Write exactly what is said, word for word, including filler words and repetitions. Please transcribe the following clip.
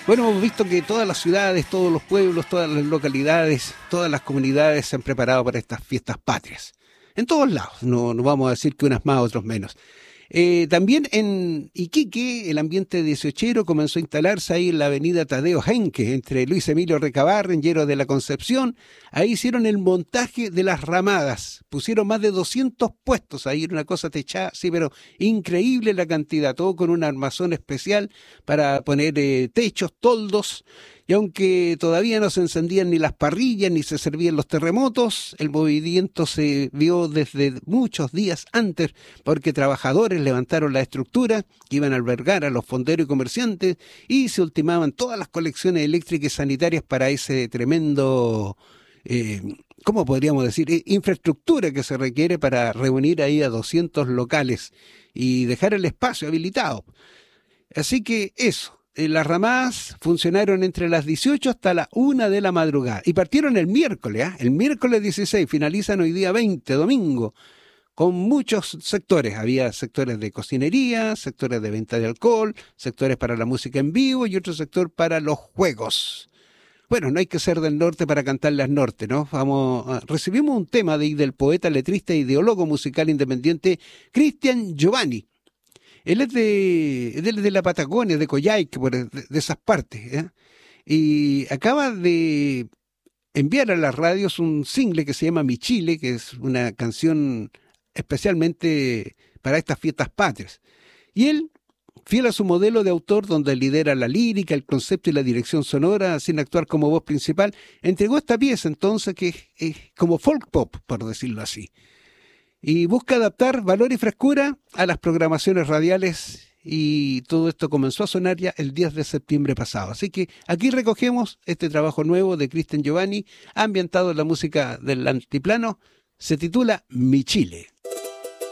Bueno, hemos visto que todas las ciudades, todos los pueblos, todas las localidades, todas las comunidades se han preparado para estas fiestas patrias. En todos lados, no, no vamos a decir que unas más, otros menos. Eh, también en Iquique, el ambiente dieciochero comenzó a instalarse ahí en la avenida Tadeo Henke, entre Luis Emilio Recabarren, Llero de la Concepción. Ahí hicieron el montaje de las ramadas. Pusieron más de doscientos puestos ahí, una cosa techada, sí, pero increíble la cantidad. Todo con un armazón especial para poner eh, techos, toldos. Y aunque todavía no se encendían ni las parrillas ni se servían los terremotos, el movimiento se vio desde muchos días antes porque trabajadores levantaron la estructura que iban a albergar a los fonderos y comerciantes y se ultimaban todas las colecciones eléctricas y sanitarias para ese tremendo, eh, ¿cómo podríamos decir?, infraestructura que se requiere para reunir ahí a doscientos locales y dejar el espacio habilitado. Así que eso. Las ramadas funcionaron entre las dieciocho hasta la una de la madrugada. Y partieron el miércoles, ¿eh? El miércoles dieciséis, finalizan hoy día veinte, domingo, con muchos sectores. Había sectores de cocinería, sectores de venta de alcohol, sectores para la música en vivo y otro sector para los juegos. Bueno, no hay que ser del norte para cantarle al norte, ¿no? Vamos, a... recibimos un tema de, del poeta, letrista e ideólogo musical independiente Cristian Giovanni. Él es de, de, de la Patagonia, de Coyhaique, de, de esas partes, ¿eh? Y acaba de enviar a las radios un single que se llama Mi Chile, que es una canción especialmente para estas fiestas patrias. Y él, fiel a su modelo de autor, donde lidera la lírica, el concepto y la dirección sonora, sin actuar como voz principal, entregó esta pieza entonces que es, es como folk pop, por decirlo así. Y busca adaptar valor y frescura a las programaciones radiales y todo esto comenzó a sonar ya el diez de septiembre pasado. Así que aquí recogemos este trabajo nuevo de Cristian Giovanni, ambientado en la música del altiplano, se titula Mi Chile.